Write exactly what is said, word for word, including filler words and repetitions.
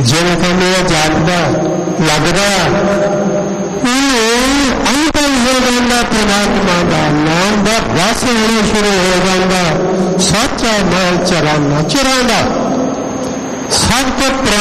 ਜਿਵੇਂ ਤੁਹਾਨੂੰ ਇਹ ਜਾਪਦਾ ਲੱਗਦਾ ਉਹ ਅਨੁਭਵ ਹੋ ਜਾਂਦਾ ਪ੍ਰਮਾਤਮਾ ਦਾ ਨਾਮ ਦਾ ਰਸ ਹੋਣਾ ਸ਼ੁਰੂ ਹੋ ਜਾਂਦਾ। ਸੱਚਾ ਨਾਮ ਚਰਾਨਾ ਚਰਾਂਦਾ ਸਭ ਤੋਂ